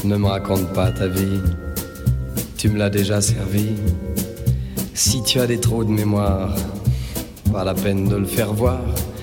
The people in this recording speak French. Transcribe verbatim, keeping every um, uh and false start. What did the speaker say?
Ne me raconte pas ta vie, tu me l'as déjà servi. Si tu as des trous de mémoire, pas la peine de le faire voir.